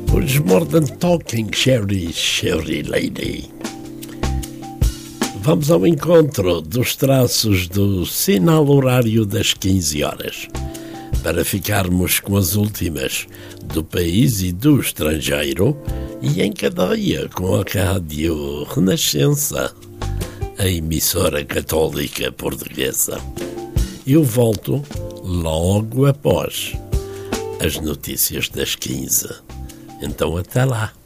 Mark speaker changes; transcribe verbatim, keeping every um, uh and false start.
Speaker 1: Os Modern Talking, Sherry, Sherry Lady. Vamos ao encontro dos traços do sinal horário das quinze horas, para ficarmos com as últimas do país e do estrangeiro e em cadeia com a Rádio Renascença, a emissora católica portuguesa. Eu volto logo após as notícias das quinze. Então até lá.